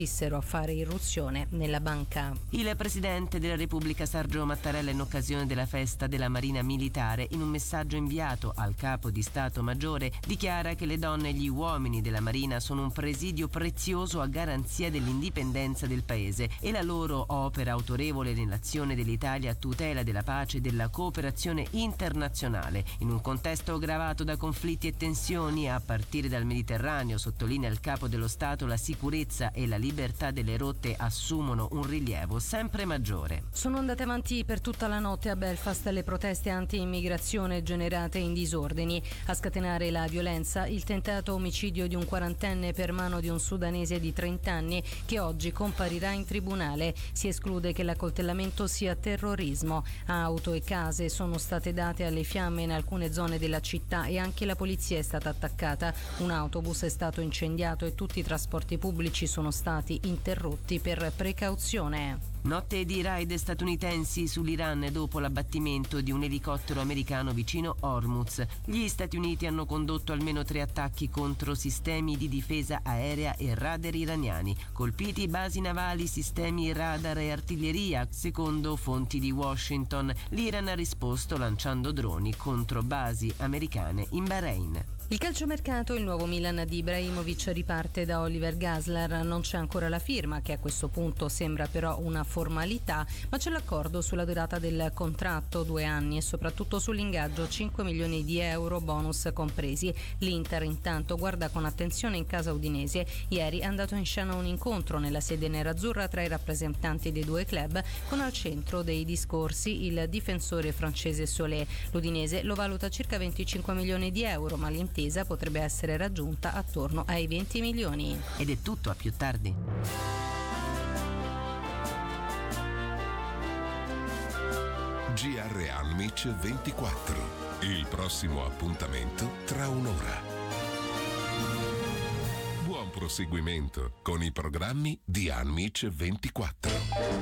a fare irruzione nella banca. Il Presidente della Repubblica Sergio Mattarella, in occasione della festa della Marina Militare, in un messaggio inviato al Capo di Stato Maggiore, dichiara che le donne e gli uomini della Marina sono un presidio prezioso a garanzia dell'indipendenza del Paese e la loro opera autorevole nell'azione dell'Italia a tutela della pace e della cooperazione internazionale. In un contesto gravato da conflitti e tensioni a partire dal Mediterraneo, sottolinea il Capo dello Stato, la sicurezza e la libertà delle rotte assumono un rilievo sempre maggiore. Sono andate avanti per tutta la notte a Belfast le proteste anti-immigrazione generate in disordini. A scatenare la violenza il tentato omicidio di un quarantenne per mano di un sudanese di 30 anni che oggi comparirà in tribunale. Si esclude che l'accoltellamento sia terrorismo. Auto e case sono state date alle fiamme in alcune zone della città e anche la polizia è stata attaccata. Un autobus è stato incendiato e tutti i trasporti pubblici sono stati interrotti per precauzione. Notte di raid statunitensi sull'Iran dopo l'abbattimento di un elicottero americano vicino Hormuz. Gli Stati Uniti hanno condotto almeno 3 attacchi contro sistemi di difesa aerea e radar iraniani. Colpiti basi navali, sistemi radar e artiglieria, secondo fonti di Washington. L'Iran ha risposto lanciando droni contro basi americane in Bahrain. Il calciomercato, il nuovo Milan di Ibrahimovic riparte da Oliver Gazler. Non c'è ancora la firma, che a questo punto sembra però una formalità, ma c'è l'accordo sulla durata del contratto, 2 anni, e soprattutto sull'ingaggio, 5 milioni di euro bonus compresi. L'Inter intanto guarda con attenzione in casa udinese. Ieri è andato in scena un incontro nella sede nerazzurra tra i rappresentanti dei due club, con al centro dei discorsi il difensore francese Solé. L'Udinese lo valuta circa 25 milioni di euro, ma l'intesa potrebbe essere raggiunta attorno ai 20 milioni. Ed è tutto, a più tardi. GR Almic 24. Il prossimo appuntamento tra un'ora. Buon proseguimento con i programmi di Almic 24.